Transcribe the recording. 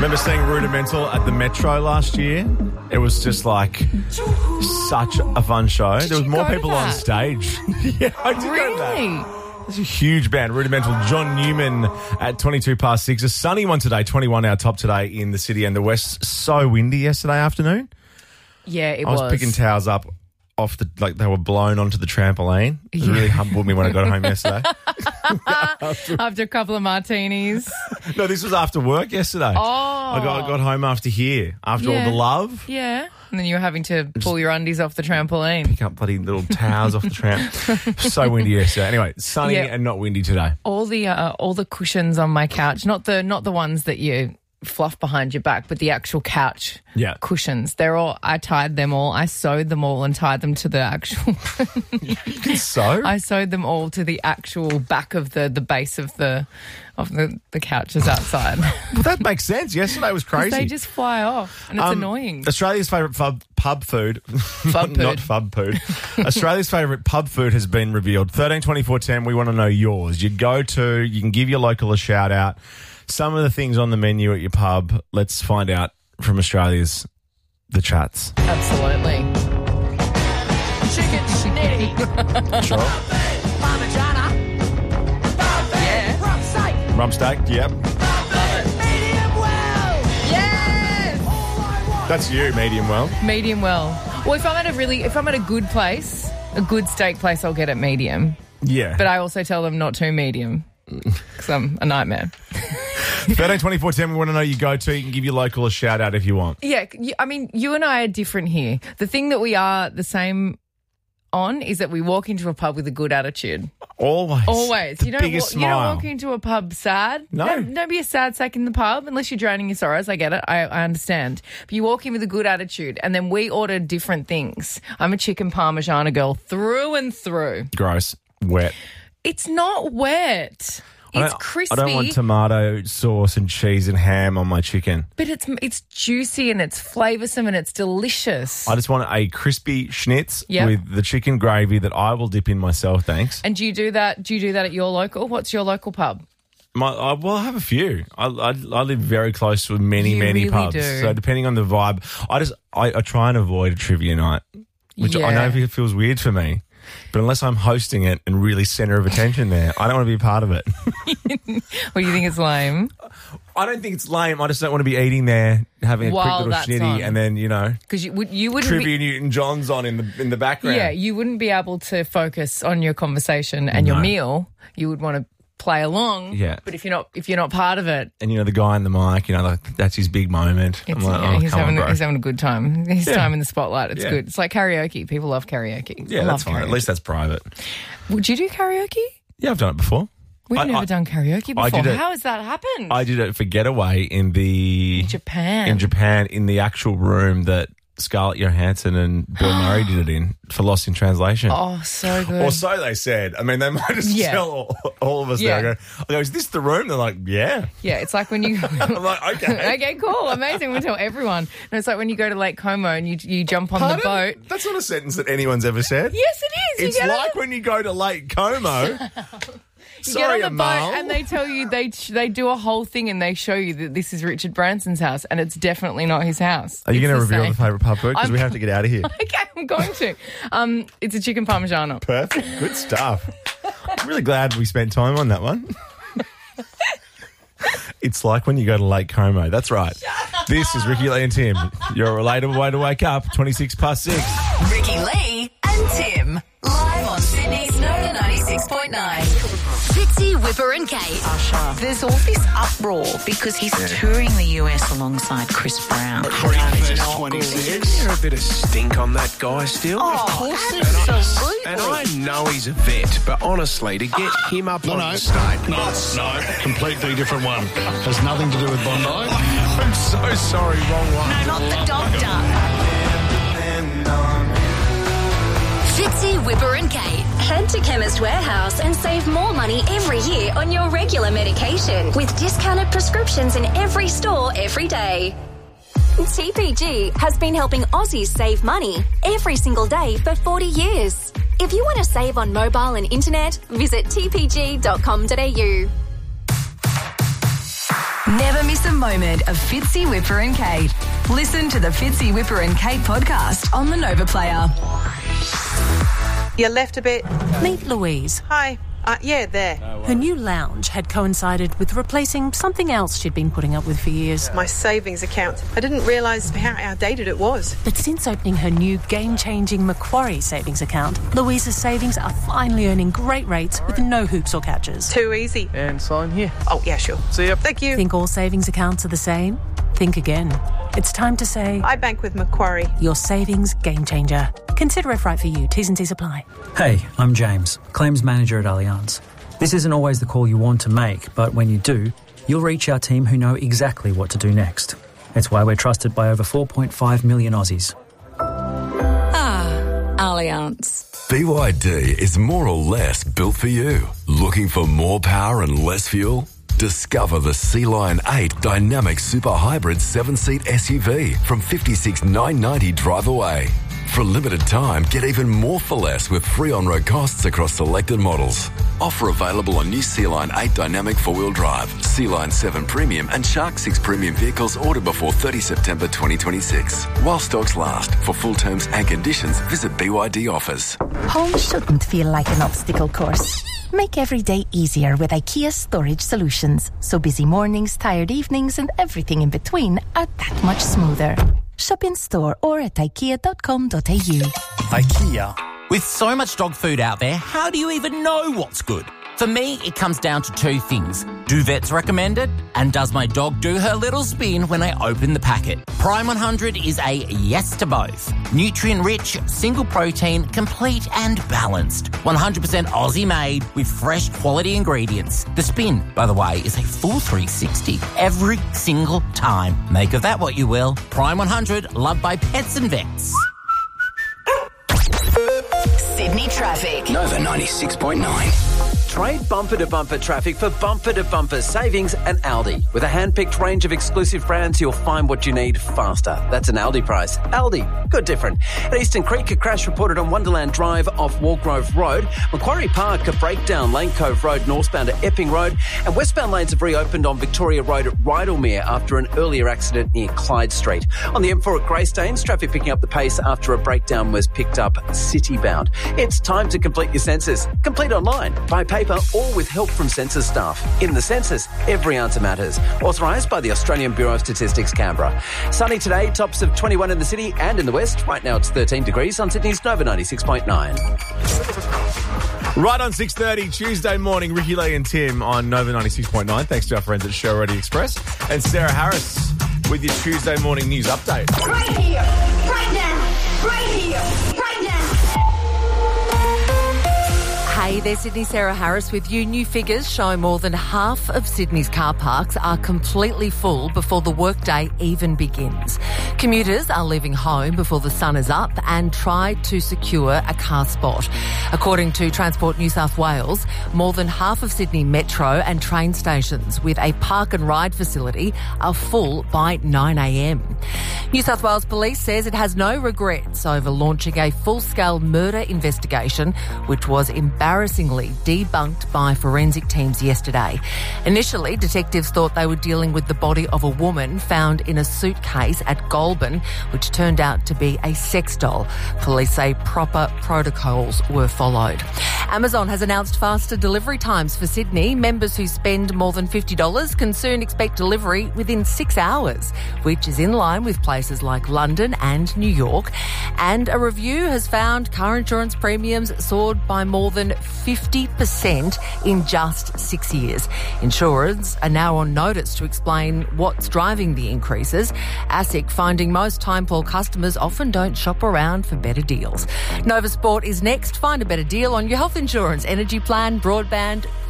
Remember seeing Rudimental at the Metro last year? It was just like such a fun show. There was more people on stage. Yeah, I did go to that. It's a huge band, Rudimental. John Newman at 6:22. A sunny one today, 21 our top today in the city and the west. So windy yesterday afternoon. Yeah, it I was picking towels up off they were blown onto the trampoline. It really humbled me when I got home yesterday. After a couple of martinis. No, this was after work yesterday. Oh. I got home after all the love. Yeah. And then you were having to pull your undies off the trampoline. Pick up bloody little towels off the tram. So windy yesterday. Anyway, sunny and not windy today. All the cushions on my couch, not the ones that you fluff behind your back, but the actual couch cushions. I tied them all. I sewed them all and tied them to the actual. You can sew? I sewed them all to the actual back of the base of the couches outside. Well, that makes sense. Yesterday was crazy. They just fly off, and it's annoying. Australia's favourite pub food. Not fub food. Australia's favourite pub food has been revealed. 13 24 10. We want to know yours. You can give your local a shout out. Some of the things on the menu at your pub, let's find out from Australia's The Chats. Absolutely. Chicken schnitty. Sure. Parmigiana. Yeah. Rump steak. Rump steak, yep. Medium well. Yes! That's you, medium well. Medium well. Well, if I'm at a good place, a good steak place, I'll get it medium. Yeah. But I also tell them not too medium because I'm a nightmare. 13 24 10, we want to know your go-to. You can give your local a shout-out if you want. Yeah, I mean, you and I are different here. The thing that we are the same on is that we walk into a pub with a good attitude. Always. You don't walk into a pub sad. No. Don't be a sad sack in the pub unless you're drowning your sorrows. I get it. I understand. But you walk in with a good attitude, and then we order different things. I'm a chicken parmigiana girl through and through. Gross. Wet. It's not wet. It's crispy. I don't want tomato sauce and cheese and ham on my chicken. But it's juicy and it's flavoursome and it's delicious. I just want a crispy schnitz with the chicken gravy that I will dip in myself, thanks. And do you do that at your local? What's your local pub? I have a few. I live very close to many really pubs. Do. So depending on the vibe, I try and avoid a trivia night, which I know it feels weird for me. But unless I'm hosting it and really centre of attention there, I don't want to be a part of it. Well, you think it's lame? I don't think it's lame. I just don't want to be eating there, having a quick little schnitty, and then because you wouldn't Trivia Newton-John's on in the background. Yeah, you wouldn't be able to focus on your conversation and your meal. You would want to play along. Yeah. But if you're not part of it, and the guy in the mic, that's his big moment. He's having a good time. His time in the spotlight. It's good. It's like karaoke. People love karaoke. Yeah, that's fine. At least that's private. Would you do karaoke? Yeah, I've done it before. We've never done karaoke before. How has that happened? I did it for Getaway in Japan. In Japan, in the actual room that Scarlett Johansson and Bill Murray did it in for Lost in Translation. Oh, so good. Or so they said. I mean, they might just tell all of us there. I go, is this the room? They're like, yeah. Yeah, it's like when you... I'm like, okay. Okay, cool, amazing. We'll tell everyone. No, it's like when you go to Lake Como and you jump on the boat. That's not a sentence that anyone's ever said. Yes, it is. It's like when you go to Lake Como... You get on the boat and they tell you, they do a whole thing and they show you that this is Richard Branson's house and it's definitely not his house. Are you going to reveal the favourite pub food? Because we have to get out of here. Okay, I'm going to. It's a chicken parmigiana. Perfect. Good stuff. I'm really glad we spent time on that one. It's like when you go to Lake Como. That's right. This is Ricky Lee and Tim. Your relatable way to wake up, 6:26. Ricky Lee and Tim. Live on Sydney's Nova 96.9. Fitzy, Whipper and Kate. There's all this uproar because he's touring the US alongside Chris Brown. He's 26. Is there a bit of stink on that guy still? Oh, of course, absolutely. And I know he's a vet, but honestly, to get him up on the stage... No, completely different one. Has nothing to do with Bondi. I'm so sorry, wrong one. No, not the doctor. Fitzy, Whipper and Kate. Head to Chemist Warehouse and save more money every year on your regular medication with discounted prescriptions in every store every day. TPG has been helping Aussies save money every single day for 40 years. If you want to save on mobile and internet, visit tpg.com.au. Never miss a moment of Fitzy, Whipper and Kate. Listen to the Fitzy, Whipper and Kate podcast on the Nova Player. You left a bit. Meet Louise. Hi. Yeah, there. Her new lounge had coincided with replacing something else she'd been putting up with for years. My savings account. I didn't realise how outdated it was. But since opening her new game-changing Macquarie savings account, Louise's savings are finally earning great rates with no hoops or catches. Too easy. And sign here. Oh, yeah, sure. See ya. Thank you. Think all savings accounts are the same? Think again. It's time to say... I bank with Macquarie. Your savings game changer. Consider if right for you. T's and C's apply. Hey, I'm James, Claims Manager at Allianz. This isn't always the call you want to make, but when you do, you'll reach our team who know exactly what to do next. It's why we're trusted by over 4.5 million Aussies. Allianz. BYD is more or less built for you. Looking for more power and less fuel? Discover the Sea-Lion 8 Dynamic Super Hybrid 7-seat SUV from $56,990 drive away. For a limited time, get even more for less with free on-road costs across selected models. Offer available on new Sea-Lion 8 Dynamic 4-wheel drive, Sea-Lion 7 Premium and Shark 6 Premium vehicles ordered before 30 September 2026. While stocks last. For full terms and conditions, visit BYD offers. Home shouldn't feel like an obstacle course. Make every day easier with IKEA Storage Solutions. So busy mornings, tired evenings and everything in between are that much smoother. Shop in store or at ikea.com.au. IKEA. With so much dog food out there, how do you even know what's good? For me, it comes down to two things. Do vets recommend it? And does my dog do her little spin when I open the packet? Prime 100 is a yes to both. Nutrient-rich, single protein, complete and balanced. 100% Aussie made with fresh quality ingredients. The spin, by the way, is a full 360 every single time. Make of that what you will. Prime 100, loved by pets and vets. Sydney traffic. Nova 96.9. Trade bumper-to-bumper traffic for bumper-to-bumper savings and Aldi. With a hand-picked range of exclusive brands, you'll find what you need faster. That's an Aldi price. Aldi, good different. At Eastern Creek, a crash reported on Wonderland Drive off Walgrove Road. Macquarie Park, a breakdown, Lane Cove Road northbound at Epping Road. And westbound lanes have reopened on Victoria Road at Rydalmere after an earlier accident near Clyde Street. On the M4 at Greystanes, traffic picking up the pace after a breakdown was picked up city-bound. It's time to complete your census. Complete online, by paper or with help from census staff. In the census, every answer matters. Authorised by the Australian Bureau of Statistics, Canberra. Sunny today, tops of 21 in the city and in the west. Right now it's 13 degrees on Sydney's Nova 96.9. Right on 6:30 Tuesday morning, Ricky Lee and Tim on Nova 96.9. Thanks to our friends at Show Ready Express. And Sarah Harris with your Tuesday morning news update. Right here, right now, right here, right now. Hey, there's Sydney, Sarah Harris with you. New figures show more than half of Sydney's car parks are completely full before the workday even begins. Commuters are leaving home before the sun is up and try to secure a car spot. According to Transport New South Wales, more than half of Sydney metro and train stations with a park and ride facility are full by 9 a.m. New South Wales Police says it has no regrets over launching a full-scale murder investigation, which was embarrassingly debunked by forensic teams yesterday. Initially, detectives thought they were dealing with the body of a woman found in a suitcase at Goulburn, which turned out to be a sex doll. Police say proper protocols were followed. Amazon has announced faster delivery times for Sydney. Members who spend more than $50 can soon expect delivery within 6 hours, which is in line with places like London and New York. And a review has found car insurance premiums soared by more than 50% in just 6 years. Insurers are now on notice to explain what's driving the increases. ASIC finding most time-poor customers often don't shop around for better deals. Nova Sport is next. Find a better deal on your health insurance, energy plan, broadband,